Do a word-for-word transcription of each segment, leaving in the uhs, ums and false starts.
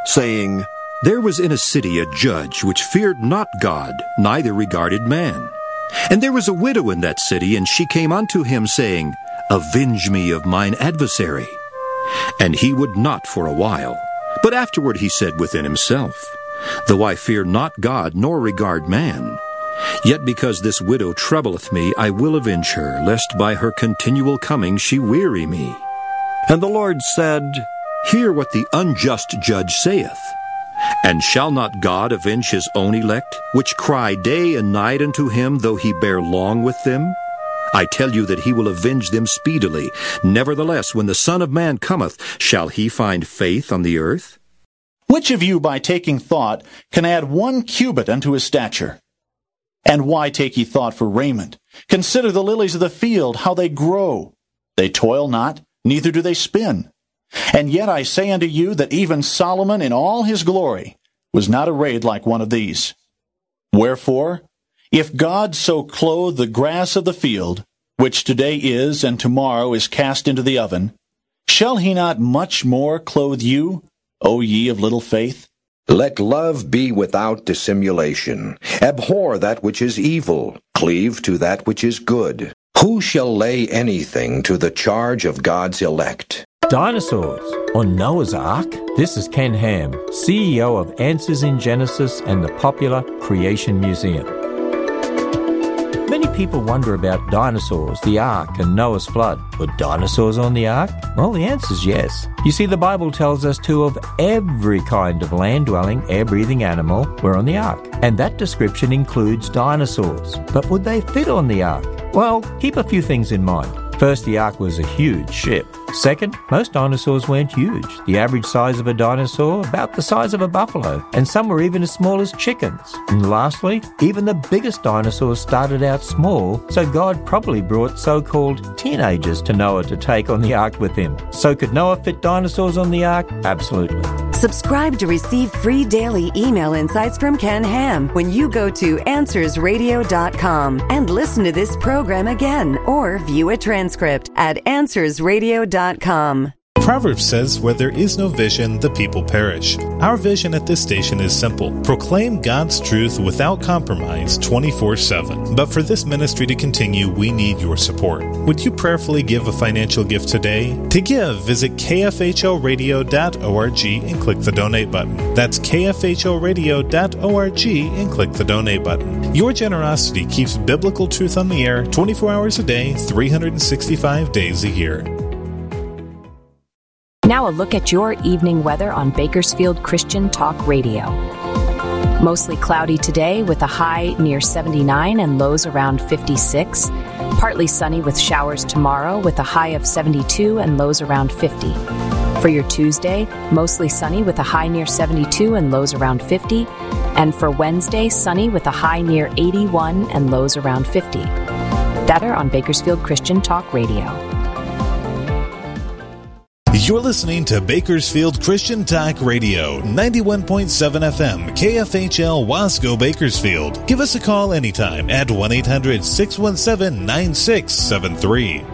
saying, There was in a city a judge which feared not God, neither regarded man. And there was a widow in that city, and she came unto him, saying, Avenge me of mine adversary. And he would not for a while. But afterward he said within himself, Though I fear not God, nor regard man, yet because this widow troubleth me, I will avenge her, lest by her continual coming she weary me. And the Lord said, Hear what the unjust judge saith. And shall not God avenge his own elect, which cry day and night unto him, though he bear long with them? I tell you that he will avenge them speedily. Nevertheless, when the Son of Man cometh, shall he find faith on the earth? Which of you, by taking thought, can add one cubit unto his stature? And why take ye thought for raiment? Consider the lilies of the field, how they grow. They toil not, neither do they spin. And yet I say unto you that even Solomon in all his glory was not arrayed like one of these. Wherefore, if God so clothe the grass of the field, which today is and tomorrow is cast into the oven, shall he not much more clothe you, O ye of little faith? Let love be without dissimulation. Abhor that which is evil. Cleave to that which is good. Who shall lay anything to the charge of God's elect? Dinosaurs on Noah's Ark? This is Ken Ham, C E O of Answers in Genesis and the popular Creation Museum. Many people wonder about dinosaurs, the Ark, and Noah's flood. Were dinosaurs on the Ark? Well, the answer is yes. You see, the Bible tells us two of every kind of land-dwelling, air-breathing animal were on the Ark. And that description includes dinosaurs. But would they fit on the Ark? Well, keep a few things in mind. First, the Ark was a huge ship. Second, most dinosaurs weren't huge. The average size of a dinosaur, about the size of a buffalo, and some were even as small as chickens. And lastly, even the biggest dinosaurs started out small, so God probably brought so-called teenagers to Noah to take on the Ark with him. So could Noah fit dinosaurs on the Ark? Absolutely. Subscribe to receive free daily email insights from Ken Ham when you go to answers radio dot com and listen to this program again or view a transcript at answers radio dot com. Proverbs says, where there is no vision, the people perish. Our vision at this station is simple. Proclaim God's truth without compromise twenty-four seven. But for this ministry to continue, we need your support. Would you prayerfully give a financial gift today? To give, visit k f h o radio dot org and click the donate button. That's k f h o radio dot org and click the donate button. Your generosity keeps biblical truth on the air twenty-four hours a day, three hundred sixty-five days a year. Now a look at your evening weather on Bakersfield Christian Talk Radio. Mostly cloudy today with a high near seventy-nine and lows around fifty-six. Partly sunny with showers tomorrow with a high of seventy-two and lows around fifty. For your Tuesday, mostly sunny with a high near seventy-two and lows around fifty. And for Wednesday, sunny with a high near eighty-one and lows around fifty. That are on Bakersfield Christian Talk Radio. You're listening to Bakersfield Christian Talk Radio, ninety-one point seven F M, K F H L Wasco Bakersfield. Give us a call anytime at one eight hundred six one seven nine six seven three.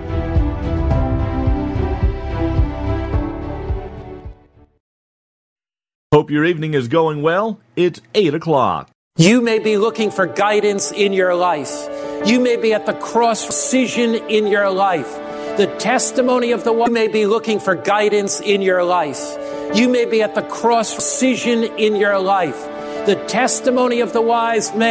Hope your evening is going well. It's eight o'clock. You may be looking for guidance in your life. You may be at the cross decision in your life. The testimony of the one may be looking for guidance in your life. You may be at the cross decision in your life. The testimony of the wise man.